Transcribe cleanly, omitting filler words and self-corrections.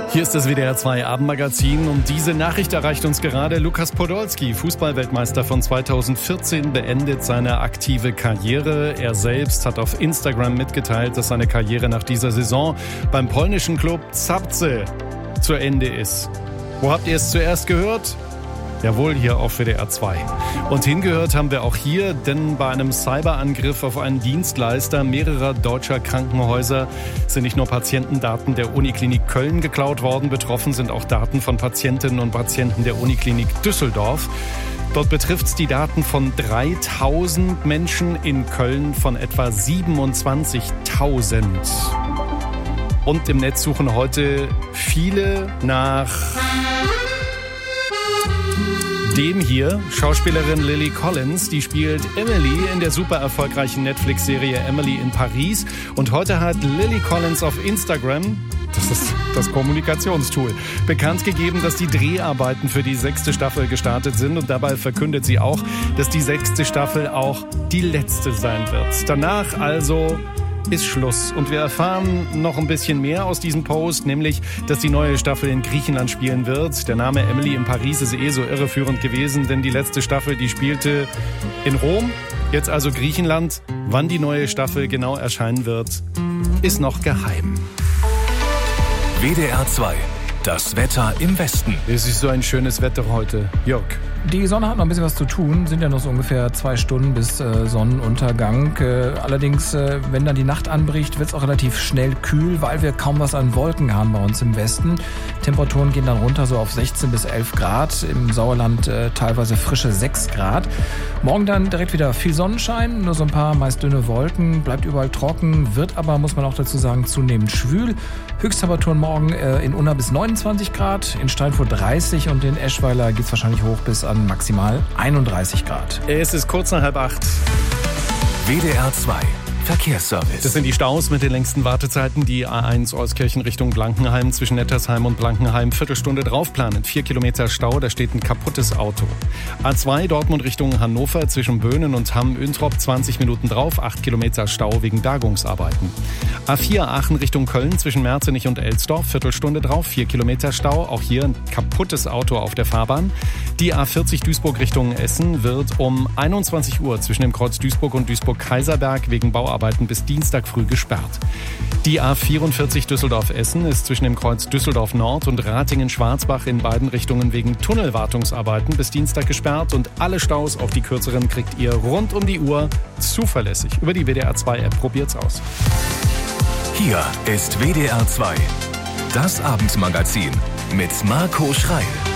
Hier ist das WDR 2 Abendmagazin und diese Nachricht erreicht uns gerade. Lukas Podolski, Fußballweltmeister von 2014, beendet seine aktive Karriere. Er selbst hat auf Instagram mitgeteilt, dass seine Karriere nach dieser Saison beim polnischen Klub Zabrze zu Ende ist. Wo habt ihr es zuerst gehört? Jawohl, hier auf WDR 2. Und hingehört haben wir auch hier, denn bei einem Cyberangriff auf einen Dienstleister mehrerer deutscher Krankenhäuser sind nicht nur Patientendaten der Uniklinik Köln geklaut worden, betroffen sind auch Daten von Patientinnen und Patienten der Uniklinik Düsseldorf. Dort betrifft es die Daten von 3.000 Menschen, in Köln von etwa 27.000. Und im Netz suchen heute viele nach dem hier, Schauspielerin Lily Collins, die spielt Emily in der super erfolgreichen Netflix-Serie Emily in Paris. Und heute hat Lily Collins auf Instagram, das ist das Kommunikationstool, bekannt gegeben, dass die Dreharbeiten für die 6. Staffel gestartet sind. Und dabei verkündet sie auch, dass die 6. Staffel auch die letzte sein wird. Danach also ist Schluss. Und wir erfahren noch ein bisschen mehr aus diesem Post, nämlich, dass die neue Staffel in Griechenland spielen wird. Der Name Emily in Paris ist so irreführend gewesen, denn die letzte Staffel, die spielte in Rom. Jetzt also Griechenland. Wann die neue Staffel genau erscheinen wird, ist noch geheim. WDR 2. Das Wetter im Westen. Es ist so ein schönes Wetter heute. Jörg. Die Sonne hat noch ein bisschen was zu tun, sind ja noch so ungefähr 2 Stunden bis Sonnenuntergang. Allerdings, wenn dann die Nacht anbricht, wird es auch relativ schnell kühl, weil wir kaum was an Wolken haben bei uns im Westen. Temperaturen gehen dann runter so auf 16 bis 11 Grad, im Sauerland teilweise frische 6 Grad. Morgen dann direkt wieder viel Sonnenschein, nur so ein paar meist dünne Wolken, bleibt überall trocken, wird aber, muss man auch dazu sagen, zunehmend schwül. Höchsttemperaturen morgen in Unna bis 29 Grad, in Steinfurt 30 und in Eschweiler geht es wahrscheinlich hoch bis an maximal 31 Grad. Es ist kurz nach 7:30. WDR 2 Verkehrsservice. Das sind die Staus mit den längsten Wartezeiten. Die A1 Euskirchen Richtung Blankenheim zwischen Nettersheim und Blankenheim. Viertelstunde draufplanen. 4 Kilometer Stau, da steht ein kaputtes Auto. A2 Dortmund Richtung Hannover zwischen Böhnen und Hamm-Üntrop 20 Minuten drauf. 8 Kilometer Stau wegen Bergungsarbeiten. A4 Aachen Richtung Köln zwischen Merzenich und Elsdorf. Viertelstunde drauf. 4 Kilometer Stau. Auch hier ein kaputtes Auto auf der Fahrbahn. Die A40 Duisburg Richtung Essen wird um 21 Uhr zwischen dem Kreuz Duisburg und Duisburg-Kaiserberg wegen Bauarbeiten bis Dienstag früh gesperrt. Die A44 Düsseldorf-Essen ist zwischen dem Kreuz Düsseldorf Nord und Ratingen-Schwarzbach in beiden Richtungen wegen Tunnelwartungsarbeiten bis Dienstag gesperrt. Und alle Staus, auch die kürzeren, kriegt ihr rund um die Uhr zuverlässig über die WDR 2 App. Probiert's aus. Hier ist WDR 2, das Abendmagazin mit Marco Schreil.